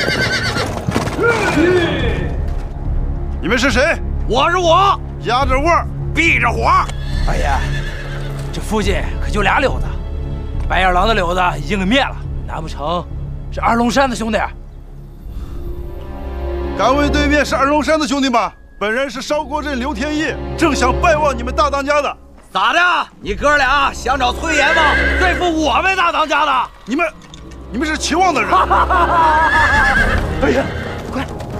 你们是谁？ 我是我， 压着味儿， 避着火。 二爷，这附近可就俩柳子，白眼狼的柳子已经给灭了，难不成是二龙山的兄弟？ 敢问对面是二龙山的兄弟吗？本人是烧锅镇刘天意，正想拜望你们大当家的。 咋的？你哥俩想找崔阎王对付我们大当家的？ 你们是齐望的人。 哎呀！